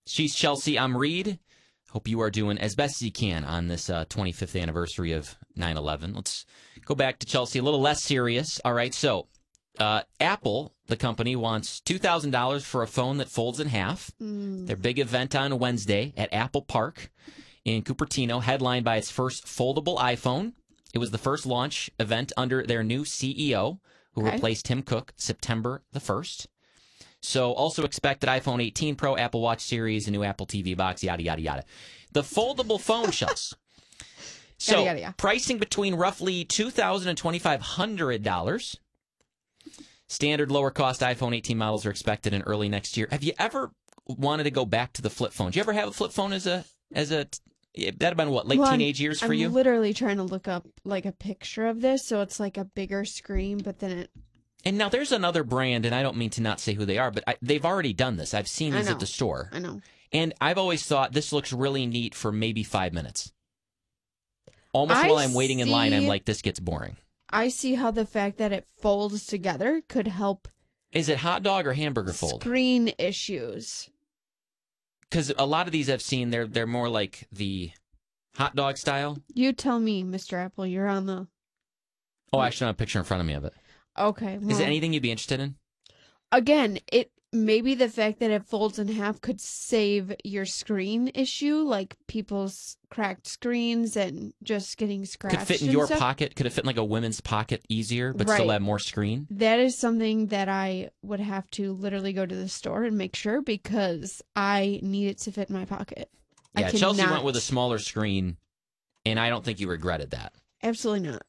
She's Chelsea. I'm Reed. Hope you are doing as best as you can on this 25th anniversary of 9/11. Let's go back to Chelsea, a little less serious. All right, so Apple, the company, wants $2,000 for a phone that folds in half. Their big event on Wednesday at Apple Park in Cupertino, headlined by its first foldable iPhone. It was the first launch event under their new CEO, who replaced Tim Cook September the 1st. So also expect that iPhone 18 Pro, Apple Watch series, a new Apple TV box, yada, yada, yada. The foldable phone shells. So Yada, yada. pricing between roughly $2,000 and $2,500. Standard lower cost iPhone 18 models are expected in early next year. Have you ever wanted to go back to the flip phone? Did you ever have a flip phone as a that'd have been what, late teenage years for you? I'm literally trying to look up like a picture of this, so it's like a bigger screen, but then it. And now there's another brand, and I don't mean to not say who they are, but they've already done this. I've seen these at the store. I know. And I've always thought this looks really neat for maybe 5 minutes. Almost while I'm waiting in line, I'm like, this gets boring. I see how the fact that it folds together could help. Is it hot dog or hamburger fold? Screen issues. Because a lot of these I've seen, they're more like the hot dog style. You tell me, Mr. Apple. You're on the. Oh, actually, I have a picture in front of me of it. Okay. Well, is it anything you'd be interested in? Again, maybe the fact that it folds in half could save your screen issue, like people's cracked screens and just getting scratched. Could fit in your pocket. Could it fit in like a women's pocket easier, but still have more screen? That is something that I would have to literally go to the store and make sure, because I need it to fit in my pocket. Yeah, Chelsea went with a smaller screen, and I don't think you regretted that. Absolutely not.